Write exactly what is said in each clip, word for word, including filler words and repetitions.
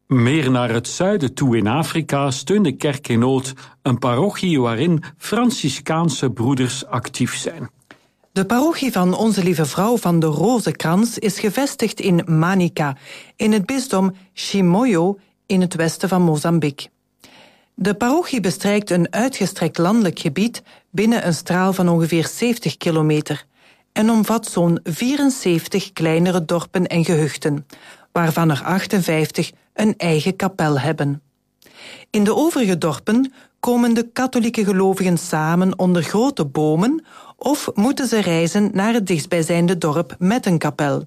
Meer naar het zuiden toe in Afrika steunde Kerk in Nood een parochie waarin Franciscaanse broeders actief zijn. De parochie van Onze Lieve Vrouw van de Rozenkrans is gevestigd in Manica, in het bisdom Chimoio in het westen van Mozambique. De parochie bestrijkt een uitgestrekt landelijk gebied binnen een straal van ongeveer zeventig kilometer en omvat zo'n vierenzeventig kleinere dorpen en gehuchten, waarvan er achtenvijftig een eigen kapel hebben. In de overige dorpen komen de katholieke gelovigen samen onder grote bomen of moeten ze reizen naar het dichtstbijzijnde dorp met een kapel.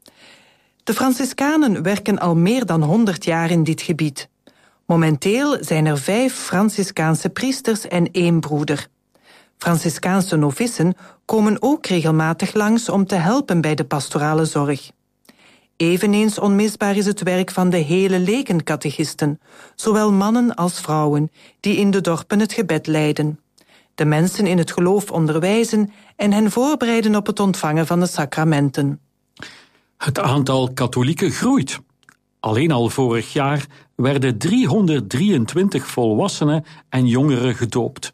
De Franciscanen werken al meer dan honderd jaar in dit gebied. Momenteel zijn er vijf Franciscaanse priesters en één broeder. Franciscaanse novissen komen ook regelmatig langs om te helpen bij de pastorale zorg. Eveneens onmisbaar is het werk van de hele lekencatechisten, zowel mannen als vrouwen, die in de dorpen het gebed leiden, de mensen in het geloof onderwijzen en hen voorbereiden op het ontvangen van de sacramenten. Het aantal katholieken groeit. Alleen al vorig jaar werden driehonderddrieëntwintig volwassenen en jongeren gedoopt.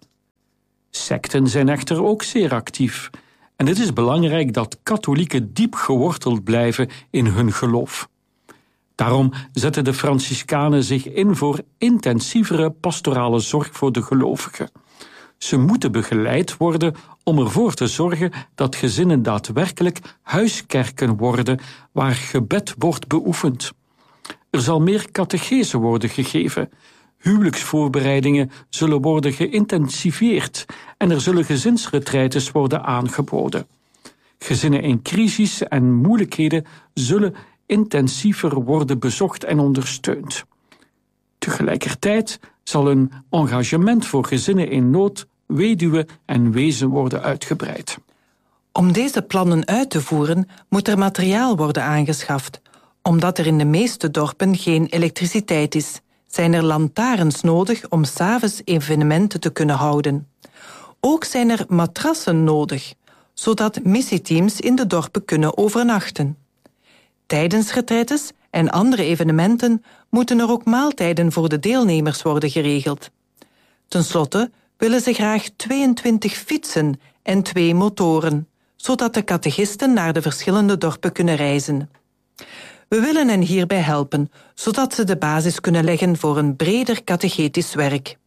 Secten zijn echter ook zeer actief. En het is belangrijk dat katholieken diep geworteld blijven in hun geloof. Daarom zetten de Franciscanen zich in voor intensievere pastorale zorg voor de gelovigen. Ze moeten begeleid worden om ervoor te zorgen dat gezinnen daadwerkelijk huiskerken worden waar gebed wordt beoefend. Er zal meer catechese worden gegeven. Huwelijksvoorbereidingen zullen worden geïntensiveerd en er zullen gezinsretraites worden aangeboden. Gezinnen in crisis en moeilijkheden zullen intensiever worden bezocht en ondersteund. Tegelijkertijd zal een engagement voor gezinnen in nood, weduwen en wezen worden uitgebreid. Om deze plannen uit te voeren moet er materiaal worden aangeschaft. Omdat er in de meeste dorpen geen elektriciteit is, zijn er lantaarns nodig om 's avonds evenementen te kunnen houden. Ook zijn er matrassen nodig, zodat missieteams in de dorpen kunnen overnachten. Tijdens retraites en andere evenementen moeten er ook maaltijden voor de deelnemers worden geregeld. Ten slotte willen ze graag tweeëntwintig fietsen en twee motoren, zodat de catechisten naar de verschillende dorpen kunnen reizen. We willen hen hierbij helpen, zodat ze de basis kunnen leggen voor een breder catechetisch werk.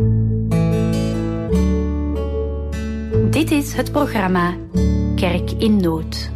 Dit is het programma Kerk in Nood.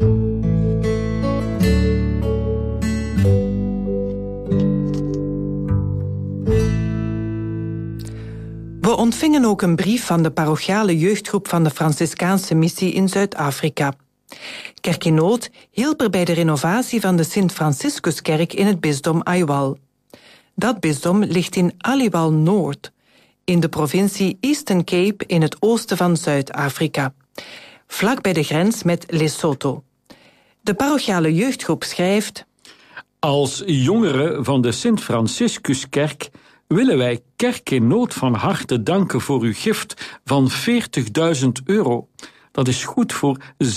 We ontvingen ook een brief van de parochiale jeugdgroep van de Franciscaanse missie in Zuid-Afrika. Kerk in Nood hielp er bij de renovatie van de Sint-Franciscuskerk in het bisdom Aiwal. Dat bisdom ligt in Aliwal Noord, in de provincie Eastern Cape in het oosten van Zuid-Afrika, vlak bij de grens met Lesotho. De parochiale jeugdgroep schrijft: Als jongeren van de Sint-Franciscuskerk willen wij Kerk in Nood van harte danken voor uw gift van veertigduizend euro. Dat is goed voor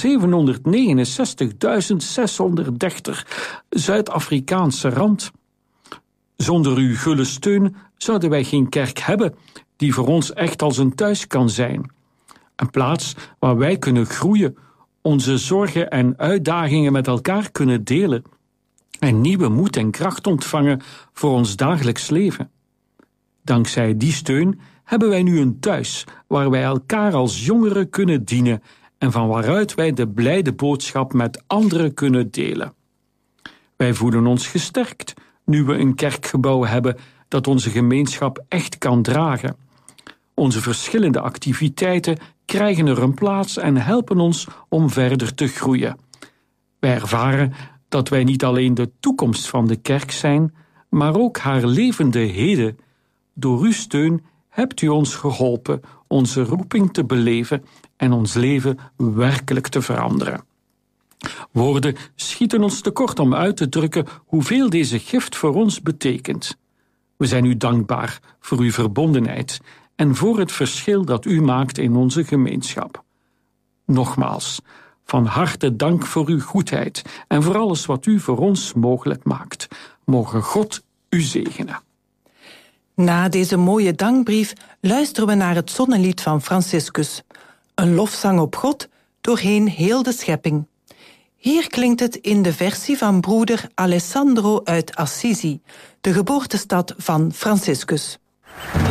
zevenhonderdnegenenzestigduizend zeshonderddertig Zuid-Afrikaanse rand. Zonder uw gulle steun zouden wij geen kerk hebben die voor ons echt als een thuis kan zijn. Een plaats waar wij kunnen groeien, onze zorgen en uitdagingen met elkaar kunnen delen en nieuwe moed en kracht ontvangen voor ons dagelijks leven. Dankzij die steun hebben wij nu een thuis waar wij elkaar als jongeren kunnen dienen en van waaruit wij de blijde boodschap met anderen kunnen delen. Wij voelen ons gesterkt nu we een kerkgebouw hebben dat onze gemeenschap echt kan dragen. Onze verschillende activiteiten krijgen er een plaats en helpen ons om verder te groeien. Wij ervaren dat wij niet alleen de toekomst van de kerk zijn, maar ook haar levende heden. Door uw steun hebt u ons geholpen onze roeping te beleven en ons leven werkelijk te veranderen. Woorden schieten ons tekort om uit te drukken hoeveel deze gift voor ons betekent. We zijn u dankbaar voor uw verbondenheid en voor het verschil dat u maakt in onze gemeenschap. Nogmaals, van harte dank voor uw goedheid en voor alles wat u voor ons mogelijk maakt. Mogen God u zegene. Na deze mooie dankbrief luisteren we naar het zonnelied van Franciscus. Een lofzang op God doorheen heel de schepping. Hier klinkt het in de versie van broeder Alessandro uit Assisi, de geboortestad van Franciscus.